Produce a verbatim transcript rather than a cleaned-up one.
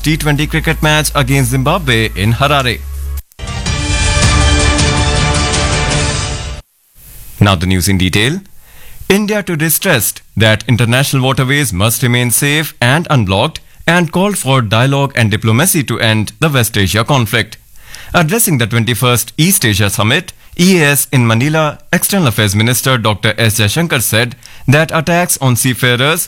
first T twenty cricket match against Zimbabwe in Harare. Now the news in detail. India today stressed that international waterways must remain safe and unblocked and called for dialogue and diplomacy to end the West Asia conflict. Addressing the twenty-first East Asia Summit, E A S in Manila, External Affairs Minister Doctor S Jaishankar said that attacks on seafarers